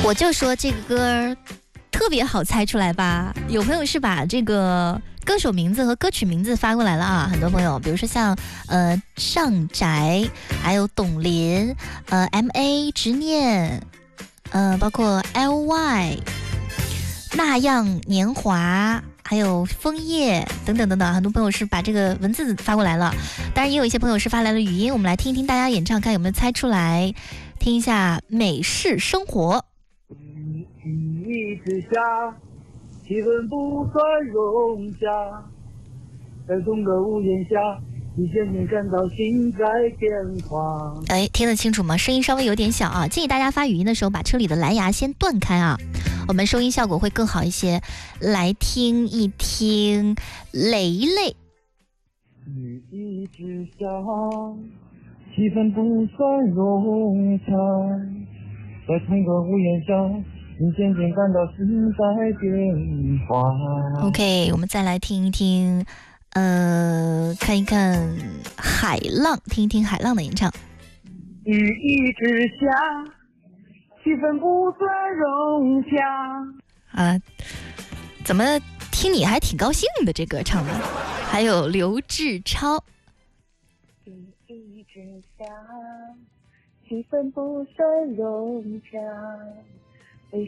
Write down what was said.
我就说这个歌特别好猜出来吧。有朋友是把这个歌手名字和歌曲名字发过来了啊，很多朋友，比如说像上宅，还有董林，MA 执念，包括 LY 那样年华，还有枫叶等等等等，很多朋友是把这个文字发过来了，当然也有一些朋友是发来了语音，我们来听一听大家演唱，看有没有猜出来。听一下美式生活。 雨之下，气氛不算融洽，在同个屋檐下，你渐渐感到心在变化。 哎，听得清楚吗？声音稍微有点小啊，建议大家发语音的时候把车里的蓝牙先断开啊，我们收音效果会更好一些。来听一听雷雷。 雨一直下，气氛不算融洽，在同个屋檐下，你渐渐感到心在变化。 OK， 我们再来听一听看一看海浪，听一听海浪的演唱。 雨一直下，气氛不算融洽。 怎么听你还挺高兴的，这歌唱的。还有刘志超。 雨一直下，气氛不算融洽，